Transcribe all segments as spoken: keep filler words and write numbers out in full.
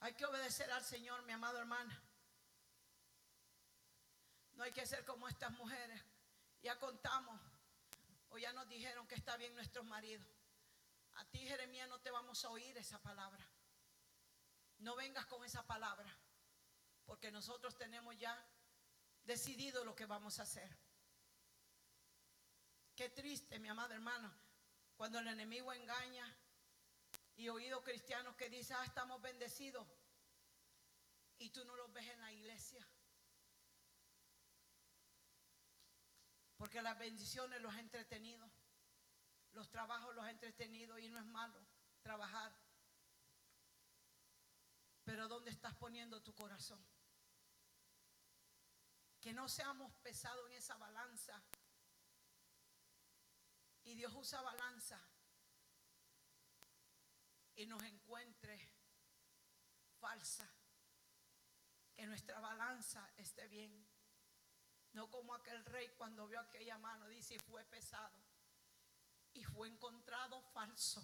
Hay que obedecer al Señor, mi amado hermano. No hay que ser como estas mujeres. Ya contamos, o ya nos dijeron que está bien nuestros maridos. A ti, Jeremías, no te vamos a oír esa palabra. No vengas con esa palabra, porque nosotros tenemos ya decidido lo que vamos a hacer. Qué triste, mi amado hermano, cuando el enemigo engaña. Y he oído cristianos que dicen, ah, estamos bendecidos, y tú no los ves en la iglesia. Porque las bendiciones los ha entretenido, los trabajos los ha entretenido, y no es malo trabajar. Pero ¿dónde estás poniendo tu corazón? Que no seamos pesados en esa balanza. Y Dios usa balanza y nos encuentre falsa. Que nuestra balanza esté bien. No como aquel rey cuando vio aquella mano, dice, y fue pesado y fue encontrado falso.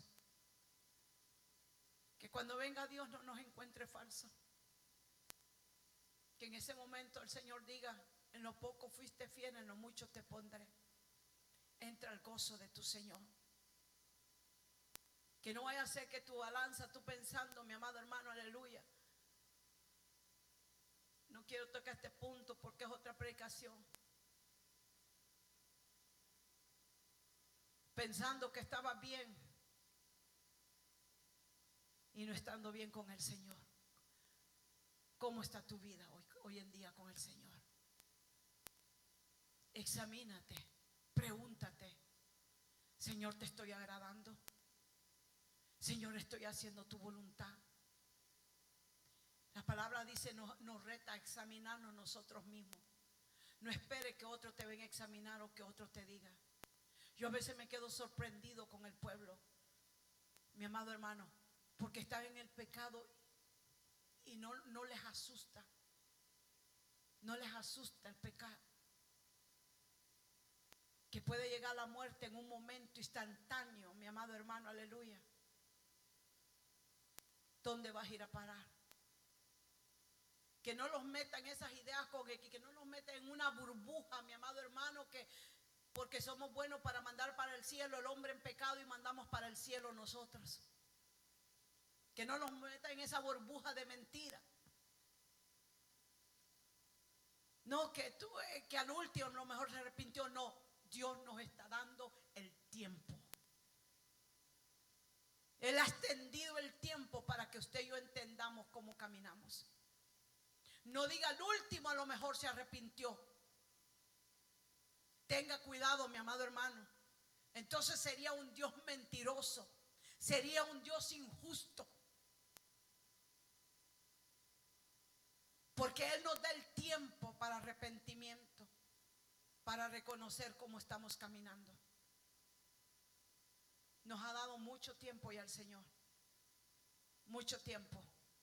Que cuando venga Dios no nos encuentre falso. Que en ese momento el Señor diga, en lo poco fuiste fiel, en lo mucho te pondré. Entra al gozo de tu Señor. Que no vaya a ser que tu balanza, tú pensando, mi amado hermano, aleluya. No quiero tocar este punto porque es otra predicación. Pensando que estaba bien y no estando bien con el Señor. ¿Cómo está tu vida hoy, hoy en día con el Señor? Examínate, pregúntate, Señor, ¿te estoy agradando? Señor, ¿estoy haciendo tu voluntad? La palabra dice, nos, nos reta a examinarnos nosotros mismos. No espere que otro te venga a examinar o que otro te diga. Yo a veces me quedo sorprendido con el pueblo, mi amado hermano, porque están en el pecado y no, no les asusta. No les asusta el pecado. Que puede llegar la muerte en un momento instantáneo, mi amado hermano, aleluya. ¿Dónde vas a ir a parar? Que no los meta en esas ideas con X, que no los meta en una burbuja, mi amado hermano, que porque somos buenos para mandar para el cielo el hombre en pecado y mandamos para el cielo nosotros. Que no nos meta en esa burbuja de mentira. No, que tú, que al último a lo mejor se arrepintió. No, Dios nos está dando el tiempo. Él ha extendido el tiempo para que usted y yo entendamos cómo caminamos. No diga al último a lo mejor se arrepintió. Tenga cuidado, mi amado hermano. Entonces sería un Dios mentiroso. Sería un Dios injusto. Porque Él nos da el tiempo para arrepentimiento, para reconocer cómo estamos caminando. Nos ha dado mucho tiempo ya el Señor. Mucho tiempo.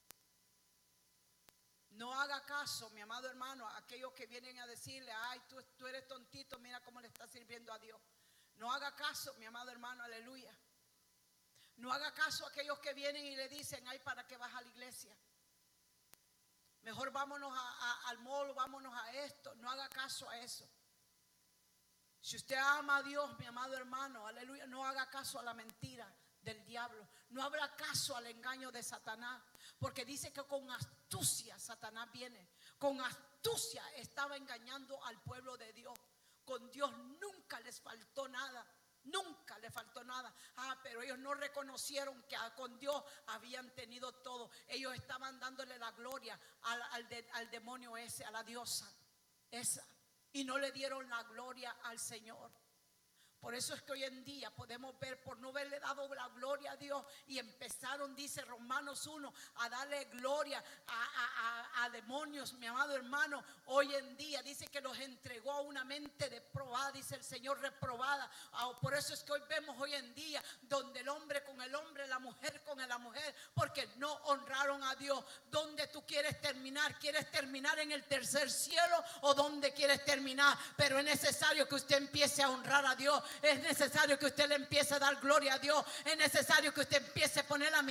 No haga caso, mi amado hermano, a aquellos que vienen a decirle, ay, tú, tú eres tontito, mira cómo le estás sirviendo a Dios. No haga caso, mi amado hermano, aleluya. No haga caso a aquellos que vienen y le dicen, ay, ¿para qué vas a la iglesia? Mejor vámonos a, a, al mall, vámonos a esto. No haga caso a eso. Si usted ama a Dios, mi amado hermano, aleluya, no haga caso a la mentira del diablo. No haga caso al engaño de Satanás. Porque dice que con astucia Satanás viene. Con astucia estaba engañando al pueblo de Dios. Con Dios nunca les faltó nada. Nunca le faltó nada. Ah, pero ellos no reconocieron que con Dios habían tenido todo. Ellos estaban dándole la gloria al, al, de, al demonio ese, a la diosa esa, y no le dieron la gloria al Señor. Por eso es que hoy en día podemos ver, por no haberle dado la gloria a Dios, y empezaron, dice Romanos uno, a darle gloria a, a, a, a demonios, mi amado hermano. Hoy en día dice que los entregó a una mente reprobada, dice el Señor, reprobada. Por eso es que hoy vemos hoy en día donde el hombre con el hombre, la mujer con la mujer, porque no honraron a Dios. ¿Dónde tú quieres terminar? ¿Quieres terminar en el tercer cielo o dónde quieres terminar? Pero es necesario que usted empiece a honrar a Dios. Es necesario que usted le empiece a dar gloria a Dios. Es necesario que usted empiece a poner la